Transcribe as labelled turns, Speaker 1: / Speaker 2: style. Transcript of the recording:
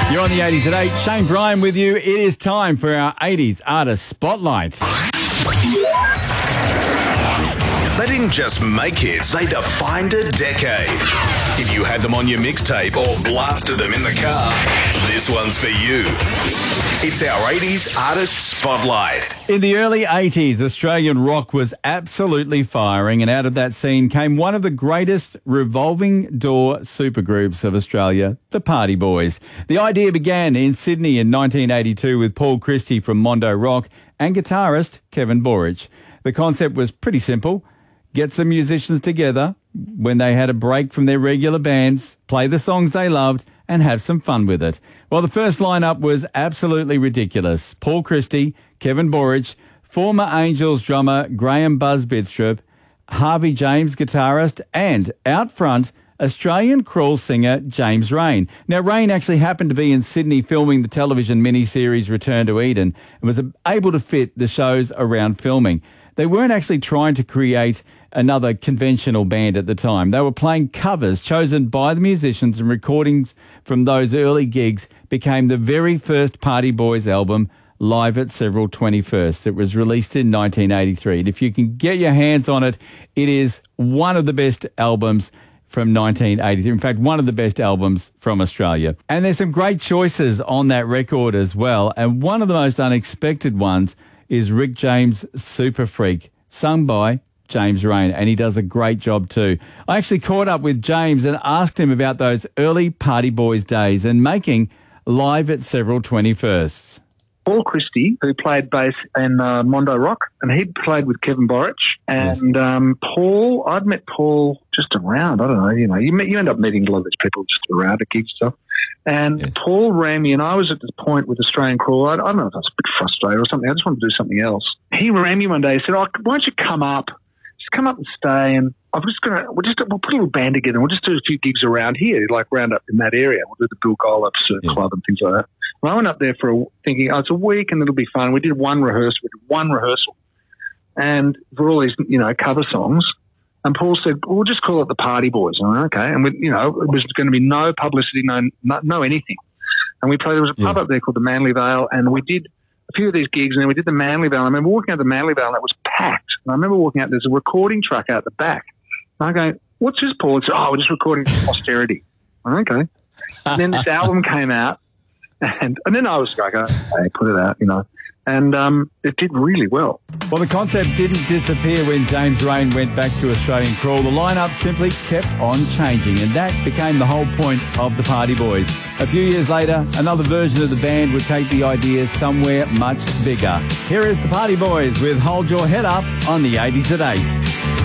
Speaker 1: You're on the 80s at 8. Shane Bryan with you. It is time for our 80s Artist Spotlight.
Speaker 2: They didn't just make hits, they defined a decade. If you had them on your mixtape or blasted them in the car, this one's for you. It's our 80s Artist Spotlight.
Speaker 1: In the early 80s, Australian rock was absolutely firing, and out of that scene came one of the greatest revolving door supergroups of Australia, the Party Boys. The idea began in Sydney in 1982 with Paul Christie from Mondo Rock and guitarist Kevin Borich. The concept was pretty simple. Get some musicians together when they had a break from their regular bands, play the songs they loved, and have some fun with it. Well, the first lineup was absolutely ridiculous. Paul Christie, Kevin Borich, former Angels drummer Graham Buzz Bidstrup, Harvey James guitarist, and out front, Australian crawl singer James Raine. Now, Raine actually happened to be in Sydney filming the television miniseries Return to Eden and was able to fit the shows around filming. They weren't actually trying to create another conventional band at the time. They were playing covers chosen by the musicians, and recordings from those early gigs became the very first Party Boys album, Live at Several 21st. It was released in 1983. And if you can get your hands on it, it is one of the best albums from 1983. In fact, one of the best albums from Australia. And there's some great choices on that record as well. And one of the most unexpected ones is Rick James' Super Freak, sung by James Raine, and he does a great job too. I actually caught up with James and asked him about those early Party Boys days and making Live at Several 21sts.
Speaker 3: Paul Christie, who played bass in Mondo Rock, and he played with Kevin Borich. And Paul, I'd met Paul just around, I don't know, you end up meeting a lot of these people just around at gigs and stuff. And Paul rang me, and I was at this point with Australian Crawl. I don't know if I was a bit frustrated or something. I just wanted to do something else. He rang me one day. He said, why don't you come up? Just come up and stay, and we'll put a little band together, and we'll just do a few gigs around here, like round up in that area. We'll do the Bill Golub Club and things like that. And I went up there thinking, it's a week and it'll be fun. We did one rehearsal. And for all these, cover songs. And Paul said, we'll just call it the Party Boys. And I went, okay. And, it was going to be no publicity, no anything. And we played, there was a pub up there called the Manly Vale, and we did a few of these gigs, and then we did the Manly Vale. I remember walking out the Manly Vale, and it was packed. And I remember walking out, there's a recording truck out the back. And I go, what's this, Paul? He said, we're just recording for posterity. I went, okay. And then this album came out, and then I was like, hey, put it out, And it did really well.
Speaker 1: Well, the concept didn't disappear when James Raine went back to Australian Crawl. The lineup simply kept on changing, and that became the whole point of the Party Boys. A few years later, another version of the band would take the idea somewhere much bigger. Here is the Party Boys with Hold Your Head Up on the 80s at 8.